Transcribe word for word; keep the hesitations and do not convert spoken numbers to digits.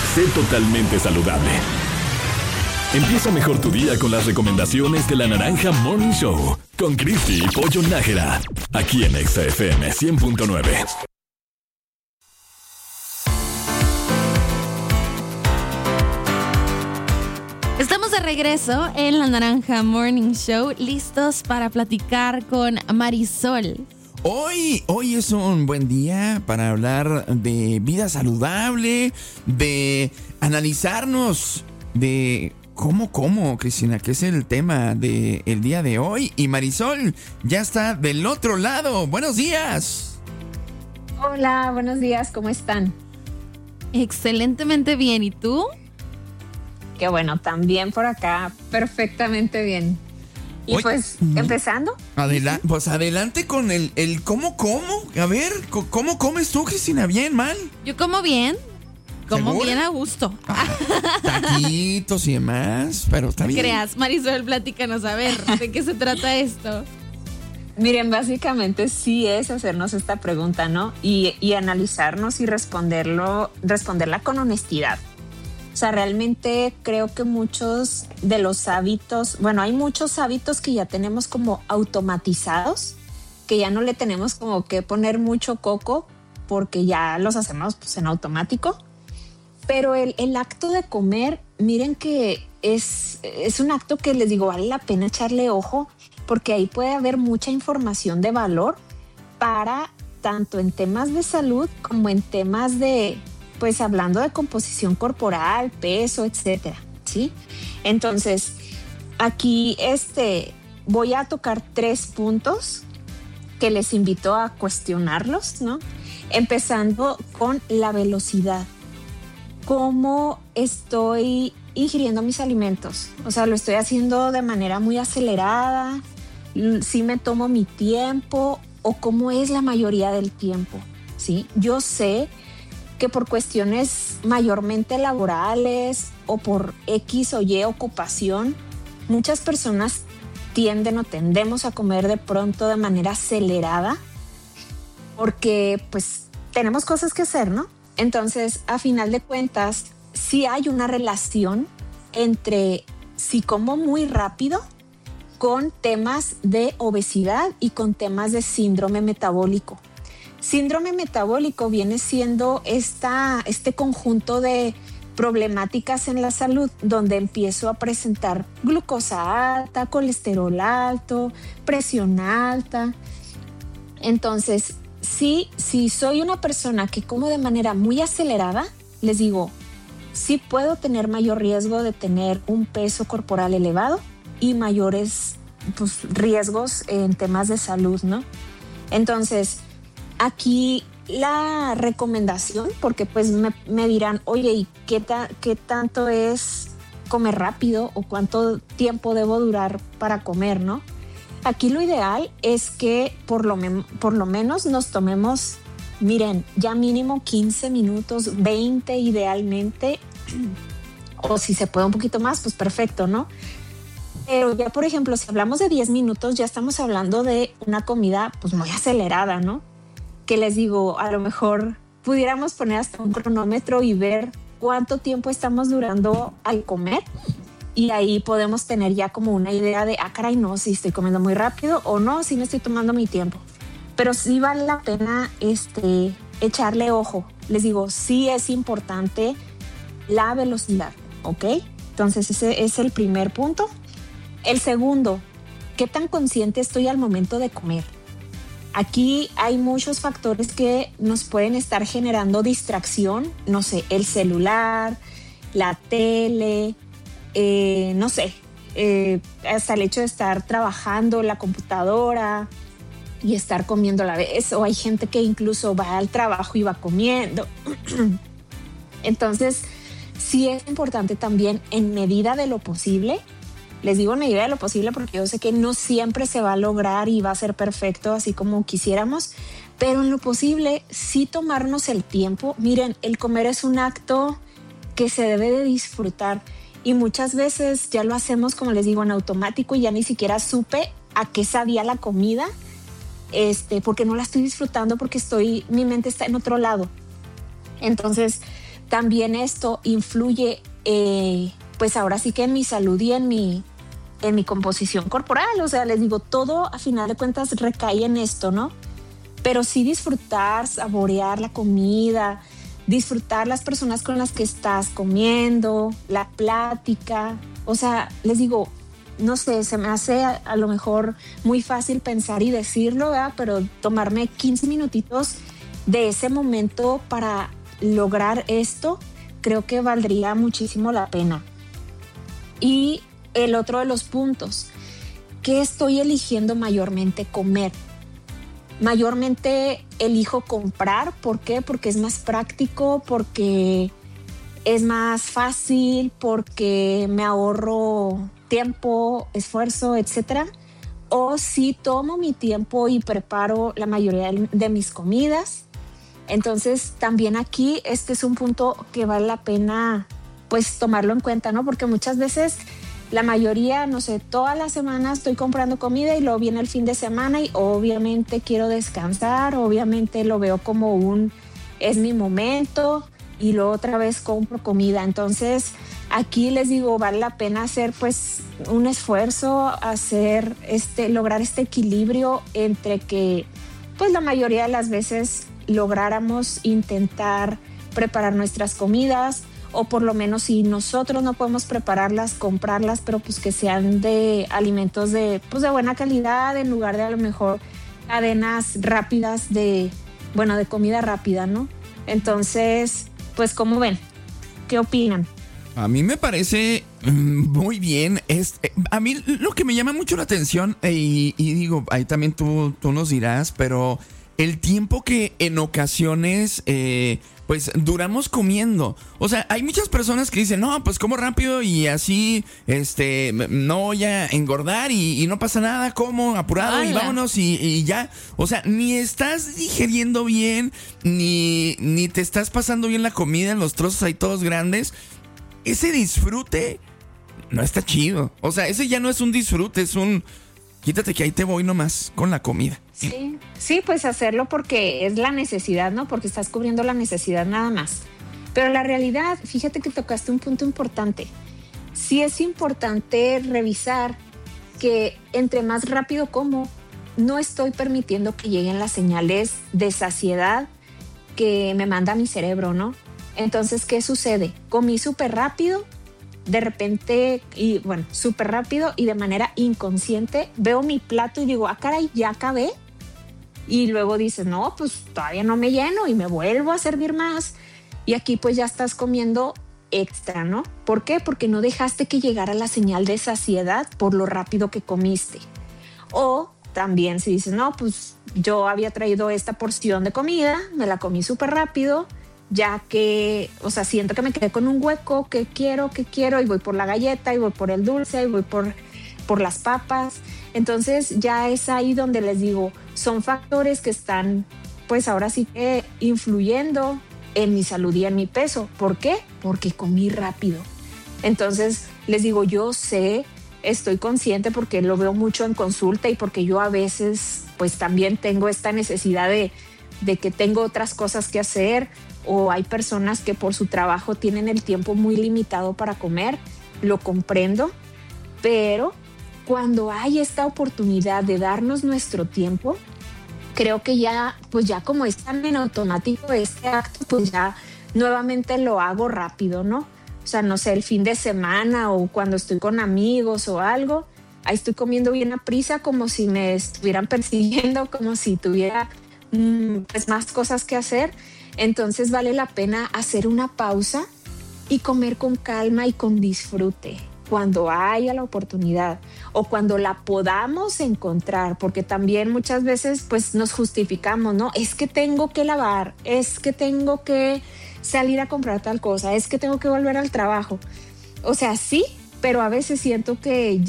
Sé totalmente saludable. Empieza mejor tu día con las recomendaciones de la Naranja Morning Show con Cristi y Pollo Nájera, aquí en Exa F M cien punto nueve. Estamos de regreso en la Naranja Morning Show, listos para platicar con Marisol. Hoy, hoy es un buen día para hablar de vida saludable, de analizarnos, de cómo, cómo, Cristina, que es el tema del día de hoy. Y Marisol ya está del otro lado. ¡Buenos días! Hola, buenos días, ¿cómo están? Excelentemente bien, ¿y tú? Qué bueno, también por acá, perfectamente bien. Y Oye, pues, ¿empezando? Adela- pues adelante con el, el cómo, cómo. A ver, ¿cómo comes tú, Cristina? ¿Bien, mal? Yo como bien, como ¿Segura? bien a gusto. Ah, taquitos y demás, pero está bien. Creas, Marisol, platícanos, a ver, ¿de qué se trata esto? Miren, básicamente sí es hacernos esta pregunta, ¿no? Y, y analizarnos y responderlo, responderla con honestidad. O sea, realmente creo que muchos de los hábitos, bueno, hay muchos hábitos que ya tenemos como automatizados, que ya no le tenemos como que poner mucho coco porque ya los hacemos pues, en automático. Pero el, el acto de comer, miren que es, es un acto que les digo, vale la pena echarle ojo porque ahí puede haber mucha información de valor para tanto en temas de salud como en temas de... pues hablando de composición corporal, peso, etcétera, ¿sí? Entonces, aquí este, voy a tocar tres puntos que les invito a cuestionarlos, ¿no? Empezando con la velocidad. ¿Cómo estoy ingiriendo mis alimentos? O sea, lo estoy haciendo de manera muy acelerada, ¿sí me tomo mi tiempo o cómo es la mayoría del tiempo? ¿Sí? Yo sé que por cuestiones mayormente laborales o por X o Y ocupación, muchas personas tienden o tendemos a comer de pronto de manera acelerada porque pues tenemos cosas que hacer, ¿no? Entonces, a final de cuentas, sí hay una relación entre si como muy rápido con temas de obesidad y con temas de síndrome metabólico. Síndrome metabólico viene siendo esta, este conjunto de problemáticas en la salud donde empiezo a presentar glucosa alta, colesterol alto, presión alta. Entonces, sí, si soy una persona que como de manera muy acelerada, les digo, sí puedo tener mayor riesgo de tener un peso corporal elevado y mayores pues, riesgos en temas de salud, ¿no? Entonces, aquí la recomendación, porque pues me, me dirán, oye, ¿y qué, ta, qué tanto es comer rápido o cuánto tiempo debo durar para comer, no? Aquí lo ideal es que por lo, me, por lo menos nos tomemos, miren, ya mínimo quince minutos, veinte idealmente, o si se puede un poquito más, pues perfecto, ¿no? Pero ya, por ejemplo, si hablamos de diez minutos, ya estamos hablando de una comida pues muy acelerada, ¿no? Que les digo, a lo mejor pudiéramos poner hasta un cronómetro y ver cuánto tiempo estamos durando al comer y ahí podemos tener ya como una idea de, ah, caray, no, si estoy comiendo muy rápido o no, si me estoy tomando mi tiempo. Pero sí vale la pena este, echarle ojo. Les digo, sí es importante la velocidad, ¿ok? Entonces ese es el primer punto. El segundo, ¿qué tan consciente estoy al momento de comer? Aquí hay muchos factores que nos pueden estar generando distracción, no sé, el celular, la tele, eh, no sé, eh, hasta el hecho de estar trabajando la computadora y estar comiendo a la vez, o hay gente que incluso va al trabajo y va comiendo. Entonces, sí es importante también en medida de lo posible. Les digo en medida de lo posible porque yo sé que no siempre se va a lograr y va a ser perfecto así como quisiéramos, pero en lo posible sí tomarnos el tiempo. Miren, el comer es un acto que se debe de disfrutar y muchas veces ya lo hacemos, como les digo, en automático y ya ni siquiera supe a qué sabía la comida, este, porque no la estoy disfrutando porque estoy, mi mente está en otro lado. Entonces, también esto influye, eh, pues ahora sí que en mi salud y en mi, en mi composición corporal. O sea, les digo, todo a final de cuentas recae en esto, ¿no? Pero sí disfrutar, saborear la comida, disfrutar las personas con las que estás comiendo, la plática. O sea, les digo, no sé, se me hace a, a lo mejor muy fácil pensar y decirlo, ¿verdad? Pero tomarme quince minutitos de ese momento para lograr esto, creo que valdría muchísimo la pena. Y el otro de los puntos, ¿qué estoy eligiendo mayormente comer? Mayormente elijo comprar. ¿Por qué? Porque es más práctico, porque es más fácil, porque me ahorro tiempo, esfuerzo, etcétera. O si tomo mi tiempo y preparo la mayoría de mis comidas. Entonces también aquí este es un punto que vale la pena pues tomarlo en cuenta, ¿no? Porque muchas veces la mayoría, no sé, todas las semanas estoy comprando comida y luego viene el fin de semana y obviamente quiero descansar, obviamente lo veo como un, es mi momento y luego otra vez compro comida. Entonces aquí les digo, vale la pena hacer pues un esfuerzo, hacer este, lograr este equilibrio entre que pues la mayoría de las veces lográramos intentar preparar nuestras comidas, o por lo menos si nosotros no podemos prepararlas, comprarlas, pero pues que sean de alimentos de, pues de buena calidad, en lugar de a lo mejor cadenas rápidas de, bueno, de comida rápida, ¿no? Entonces, pues ¿cómo ven? ¿Qué opinan? A mí me parece muy bien. Es, a mí lo que me llama mucho la atención, y, y digo, ahí también tú, tú nos dirás, pero el tiempo que en ocasiones eh, pues duramos comiendo. O sea, hay muchas personas que dicen, no, pues como rápido y así este no voy a engordar y, y no pasa nada, como apurado Hola. y vámonos y, y ya. O sea, ni estás digeriendo bien, ni, ni te estás pasando bien la comida en los trozos ahí todos grandes. Ese disfrute no está chido. O sea, ese ya no es un disfrute, es un quítate que ahí te voy nomás con la comida. Sí, sí, pues hacerlo porque es la necesidad, ¿no? Porque estás cubriendo la necesidad nada más. Pero la realidad, fíjate que tocaste un punto importante. Sí es importante revisar que entre más rápido como, no estoy permitiendo que lleguen las señales de saciedad que me manda mi cerebro, ¿no? Entonces, ¿qué sucede? Comí súper rápido, de repente, y bueno, súper rápido y de manera inconsciente, veo mi plato y digo, ah, caray, ya acabé. Y luego dices, no, pues todavía no me lleno y me vuelvo a servir más. Y aquí pues ya estás comiendo extra, ¿no? ¿Por qué? Porque no dejaste que llegara la señal de saciedad por lo rápido que comiste. O también si dices, no, pues yo había traído esta porción de comida, me la comí súper rápido, ya que, o sea, siento que me quedé con un hueco, que quiero, que quiero, y voy por la galleta, y voy por el dulce, y voy por, por las papas. Entonces ya es ahí donde les digo, son factores que están, pues ahora sí que influyendo en mi salud y en mi peso. ¿Por qué? Porque comí rápido. Entonces les digo, yo sé, estoy consciente porque lo veo mucho en consulta y porque yo a veces pues también tengo esta necesidad de, de que tengo otras cosas que hacer, o hay personas que por su trabajo tienen el tiempo muy limitado para comer, lo comprendo, pero cuando hay esta oportunidad de darnos nuestro tiempo, creo que ya, pues ya como es tan en automático este acto, pues ya nuevamente lo hago rápido, ¿no? O sea, no sé, el fin de semana o cuando estoy con amigos o algo, ahí estoy comiendo bien a prisa como si me estuvieran persiguiendo, como si tuviera mmm, pues más cosas que hacer. Entonces vale la pena hacer una pausa y comer con calma y con disfrute cuando haya la oportunidad o cuando la podamos encontrar, porque también muchas veces pues nos justificamos, ¿no? Es que tengo que lavar, es que tengo que salir a comprar tal cosa, es que tengo que volver al trabajo. O sea, sí, pero a veces siento que